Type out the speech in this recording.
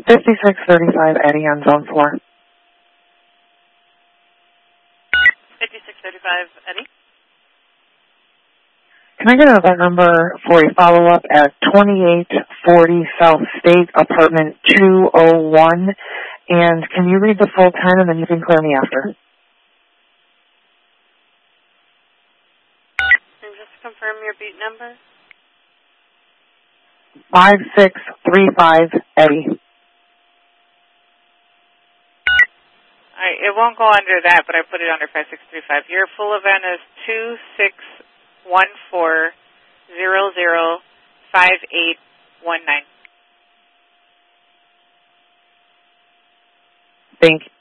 5635 Eddie on zone 4. 5635 Eddie. Can I get another number for a follow-up at 2840 South State, apartment 201? And can you read the full 10 and then you can clear me after? Can you just confirm your beat number? 5635 Eddie. Alright, it won't go under that, but I put it under 5635. Your full event is 2614005819. Thank you.